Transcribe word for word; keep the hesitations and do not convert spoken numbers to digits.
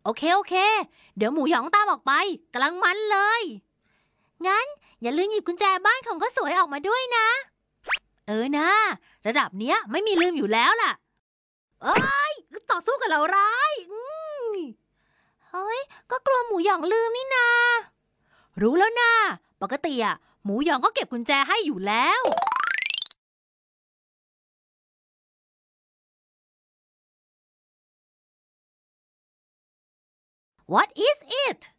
โอเคโอเคเดี๋ยวหมูหยองตามออกไปกำลังมันเลยงั้นอย่าลืมหยิบกุญแจบ้านของข้าวสวยออกมาด้วยนะเออนะระดับเนี้ยไม่มีลืมอยู่แล้วล่ะเอ้ยต่อสู้กับเราร้ายอืมเฮ้ยก็กลัวหมูหยองลืมนี่นารู้แล้วนะปกติอะหมูหยองก็เก็บกุญแจให้อยู่แล้ว What is it